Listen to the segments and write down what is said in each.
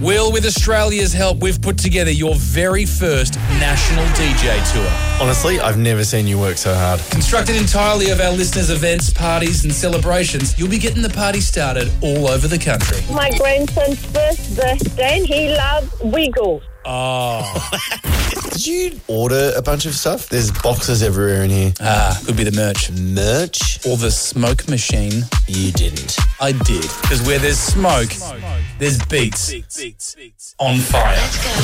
Will, with Australia's help, we've put together your very first national DJ tour. Honestly, I've never seen you work so hard. Constructed entirely of our listeners' events, parties and celebrations, you'll be getting the party started all over the country. My grandson's first birthday and he loves Wiggles. Oh. Did you order a bunch of stuff? There's boxes everywhere in here. Could be the merch. Merch? Or the smoke machine. You didn't. I did. Because where there's smoke, there's beats. On fire.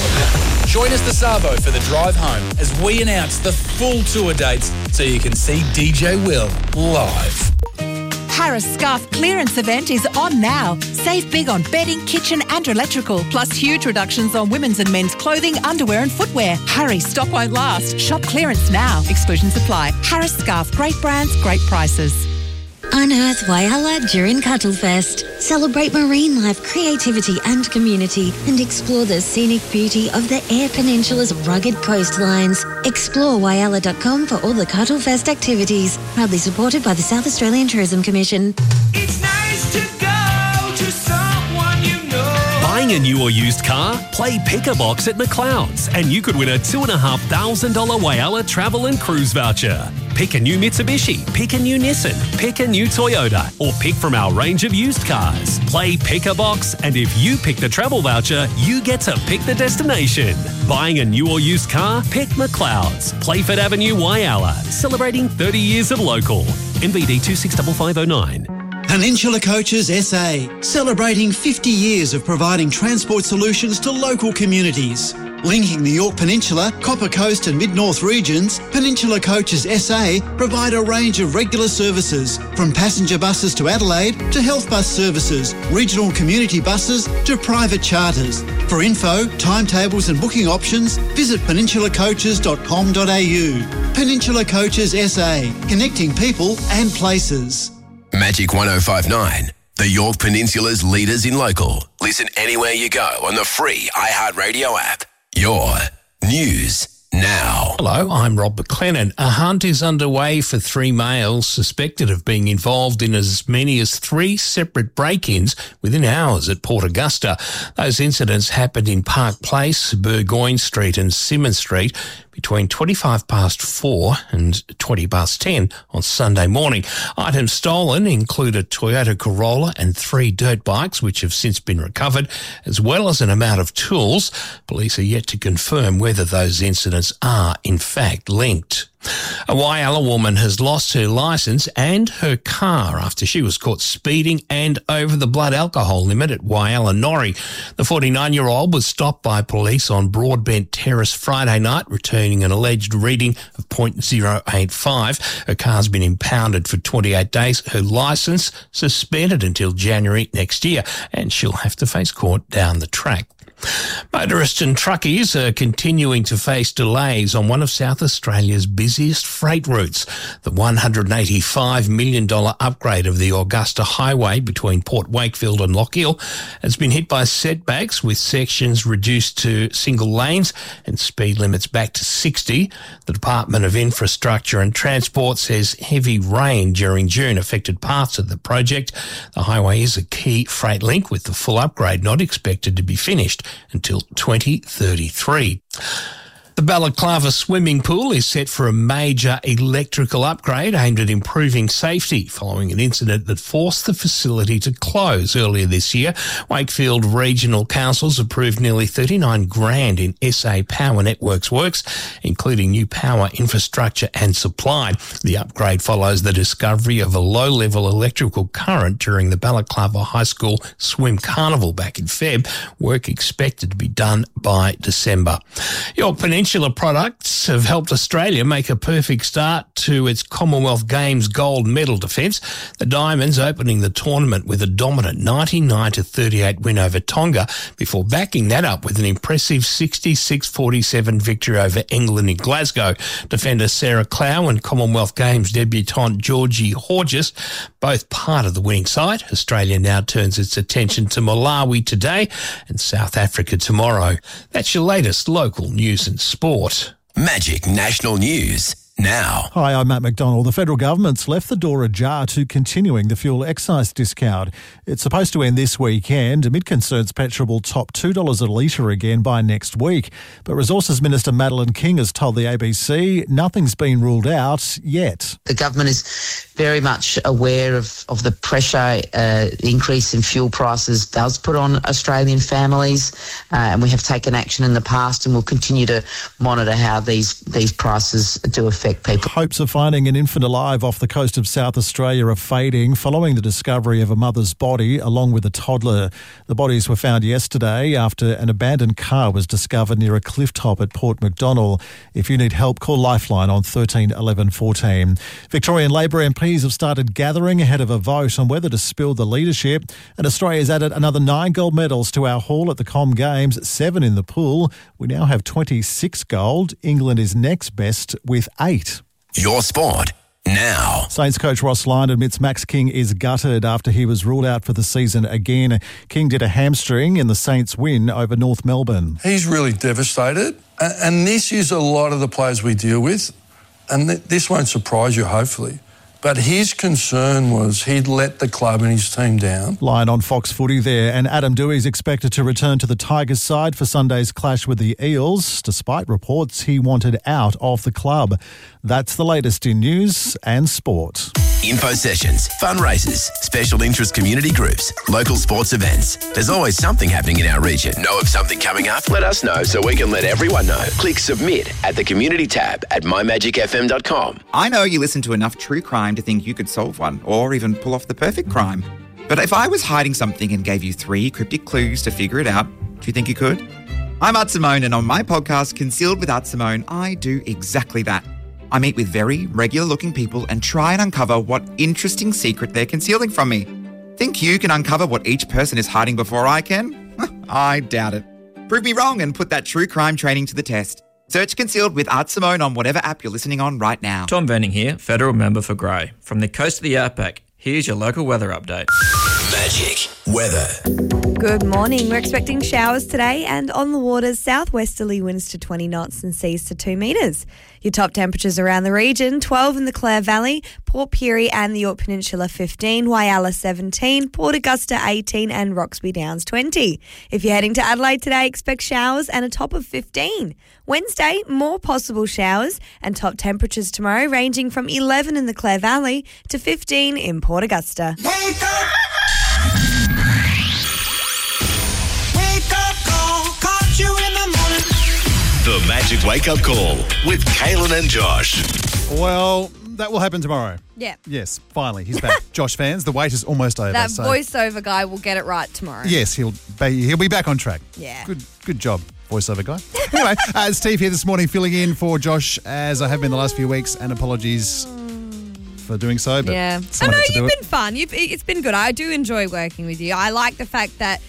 Join us this Arvo for the drive home as we announce the full tour dates so you can see DJ Will live. Harris Scarf clearance event is on now. Save big on bedding, kitchen and electrical, plus huge reductions on women's and men's clothing, underwear and footwear. Hurry, stock won't last. Shop clearance now. Exclusions apply. Harris Scarf, great brands, great prices. Unearth Whyalla during Cuttlefest. Celebrate marine life, creativity and community and explore the scenic beauty of the Eyre Peninsula's rugged coastlines. Explore Whyalla.com for all the Cuttlefest activities. Proudly supported by the South Australian Tourism Commission. It's nice to go to someone you know. Buying a new or used car? Play Pick-a-Box at McLeod's and you could win a $2,500 Whyalla travel and cruise voucher. Pick a new Mitsubishi, pick a new Nissan, pick a new Toyota, or pick from our range of used cars. Play Pick-a-Box, and if you pick the travel voucher, you get to pick the destination. Buying a new or used car? Pick McLeod's. Playford Avenue, Whyalla. Celebrating 30 years of local. NBD 265509. Peninsula Coaches SA, celebrating 50 years of providing transport solutions to local communities. Linking the Yorke Peninsula, Copper Coast and Mid-North regions, Peninsula Coaches SA provide a range of regular services, from passenger buses to Adelaide to health bus services, regional community buses to private charters. For info, timetables and booking options, visit peninsulacoaches.com.au. Peninsula Coaches SA, connecting people and places. Magic 105.9, the Yorke Peninsula's leaders in local. Listen anywhere you go on the free iHeartRadio app. Your news now. Hello, I'm Rob McLennan. A hunt is underway for 3 males suspected of being involved in as many as 3 separate break-ins within hours at Port Augusta. Those incidents happened in Park Place, Burgoyne Street and Simmons Street between 4:25 and 10:20 on Sunday morning. Items stolen include a Toyota Corolla and 3 dirt bikes, which have since been recovered, as well as an amount of tools. Police are yet to confirm whether those incidents are in fact linked. A Whyalla woman has lost her licence and her car after she was caught speeding and over the blood alcohol limit at Whyalla Norrie. The 49-year-old was stopped by police on Broadbent Terrace Friday night, returning an alleged reading of .085. Her car's been impounded for 28 days, her licence suspended until January next year, and she'll have to face court down the track. Motorists and truckies are continuing to face delays on one of South Australia's busiest freight routes. The $185 million upgrade of the Augusta Highway between Port Wakefield and Lochiel has been hit by setbacks, with sections reduced to single lanes and speed limits back to 60. The Department of Infrastructure and Transport says heavy rain during June affected parts of the project. The highway is a key freight link, with the full upgrade not expected to be finished until 2033. The Balaclava swimming pool is set for a major electrical upgrade aimed at improving safety following an incident that forced the facility to close earlier this year. Wakefield Regional Councils approved nearly $39,000 in SA Power Networks works, including new power infrastructure and supply. The upgrade follows the discovery of a low-level electrical current during the Balaclava High School Swim Carnival back in Feb. Work expected to be done by December. Yorke Peninsula products have helped Australia make a perfect start to its Commonwealth Games gold medal defence. The Diamonds opening the tournament with a dominant 99-38 win over Tonga before backing that up with an impressive 66-47 victory over England in Glasgow. Defender Sarah Clow and Commonwealth Games debutant Georgie Horges, both part of the winning side. Australia now turns its attention to Malawi today and South Africa tomorrow. That's your latest local news and sport. Magic National News now. Hi, I'm Matt McDonald. The federal government's left the door ajar to continuing the fuel excise discount. It's supposed to end this weekend. Amid concerns petrol will top $2 a litre again by next week. But Resources Minister Madeleine King has told the ABC nothing's been ruled out yet. The government is very much aware of the pressure increase in fuel prices does put on Australian families, and we have taken action in the past and will continue to monitor how these prices do affect people. Hopes of finding an infant alive off the coast of South Australia are fading following the discovery of a mother's body along with a toddler. The bodies were found yesterday after an abandoned car was discovered near a cliff top at Port MacDonnell. If you need help, call Lifeline on 13 11 14. Victorian Labor MPs have started gathering ahead of a vote on whether to spill the leadership, and Australia's added another 9 gold medals to our haul at the Com Games, 7 in the pool. We now have 26 gold. England is next best with 8. Your sport now. Saints coach Ross Lyon admits Max King is gutted after he was ruled out for the season again. King did a hamstring in the Saints' win over North Melbourne. He's really devastated, and this is a lot of the players we deal with, and this won't surprise you, hopefully. But his concern was he'd let the club and his team down. Lyon on Fox Footy there, and Adam Dewey's expected to return to the Tigers side for Sunday's clash with the Eels, despite reports he wanted out of the club. That's the latest in news and sport. Info sessions, fundraisers, special interest community groups, local sports events. There's always something happening in our region. Know of something coming up? Let us know so we can let everyone know. Click submit at the community tab at mymagicfm.com. I know you listen to enough true crime to think you could solve one or even pull off the perfect crime. But if I was hiding something and gave you 3 cryptic clues to figure it out, do you think you could? I'm Art Simone, and on my podcast, Concealed with Art Simone, I do exactly that. I meet with very regular-looking people and try and uncover what interesting secret they're concealing from me. Think you can uncover what each person is hiding before I can? I doubt it. Prove me wrong and put that true crime training to the test. Search Concealed with Art Simone on whatever app you're listening on right now. Tom Venning here, federal member for Grey. From the coast of the outback, here's your local weather update. Magic weather. Good morning. We're expecting showers today, and on the waters, southwesterly winds to 20 knots and seas to 2 metres. Your top temperatures around the region: 12 in the Clare Valley, Port Pirie and the Yorke Peninsula 15, Whyalla 17, Port Augusta 18 and Roxby Downs 20. If you're heading to Adelaide today, expect showers and a top of 15. Wednesday, more possible showers and top temperatures tomorrow ranging from 11 in the Clare Valley to 15 in Port Augusta. Wake up! Wake up call, caught you in the morning. The Magic Wake Up Call with Kaylin and Josh. Well, that will happen tomorrow. Yeah. Yes, finally, he's back. Josh fans, the wait is almost over. That voiceover guy will get it right tomorrow. Yes, he'll be back on track. Yeah. Good job, voiceover guy. Anyway, Steve here this morning filling in for Josh, as I have been the last few weeks, and apologies for doing so. But yeah. I know you've been fun. It's been good. I do enjoy working with you. I like the fact that,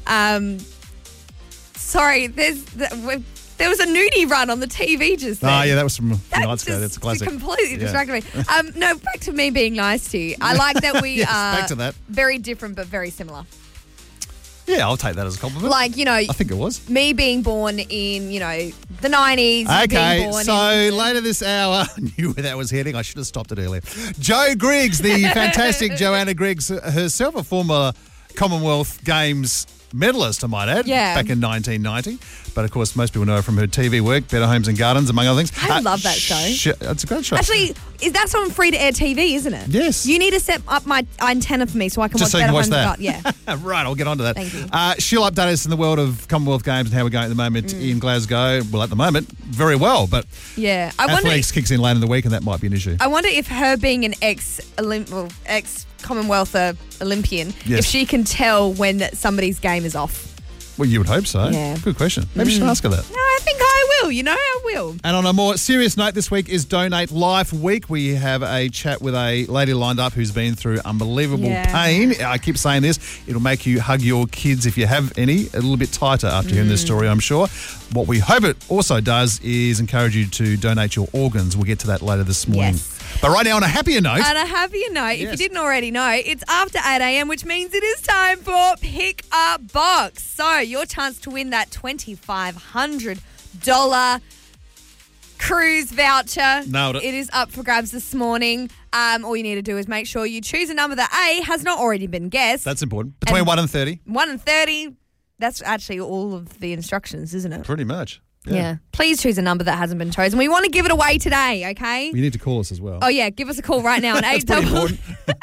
there was a nudie run on the TV just then. Oh, yeah, that was from nights ago. That's a classic. Completely distracted me. No, back to me being nice to you. I like that we yes, are back to that. Very different but very similar. Yeah, I'll take that as a compliment. Like, I think it was. Me being born in, the 90s. Okay, later this hour, I knew where that was heading. I should have stopped it earlier. Jo Griggs, the fantastic Joanna Griggs, herself a former Commonwealth Games medalist, I might add, back in 1990. But, of course, most people know her from her TV work, Better Homes and Gardens, among other things. I love that show. It's a great show. Actually, that's on free-to-air TV, isn't it? Yes. You need to set up my antenna for me so I can watch Better Homes and Gardens. Yeah. Right, I'll get on to that. Thank you. She'll update us in the world of Commonwealth Games and how we're going at the moment in Glasgow. Well, at the moment, very well, but yeah, athletics kicks in later in the week and that might be an issue. I wonder if her being an ex-Commonwealth Olympian, if she can tell when somebody's game is off. Well, you would hope so. Yeah. Good question. Maybe you should ask her that. No, I think I will. I will. And on a more serious note, this week is Donate Life Week. We have a chat with a lady lined up who's been through unbelievable pain. I keep saying this. It'll make you hug your kids, if you have any, a little bit tighter after hearing this story, I'm sure. What we hope it also does is encourage you to donate your organs. We'll get to that later this morning. Yes. But right now, on a happier note. If you didn't already know, it's after 8 a.m, which means it is time for Pick a Box. So, your chance to win that $2,500 cruise voucher. Nailed it. It is up for grabs this morning. All you need to do is make sure you choose a number that A, has not already been guessed. That's important. Between 1 and 30. 1 and 30. That's actually all of the instructions, isn't it? Pretty much. Yeah. Please choose a number that hasn't been chosen. We want to give it away today, okay? You need to call us as well. Oh, yeah. Give us a call right now on 800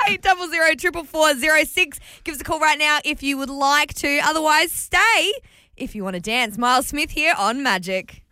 406. Give us a call right now if you would like to. Otherwise, stay if you want to dance. Miles Smith here on Magic.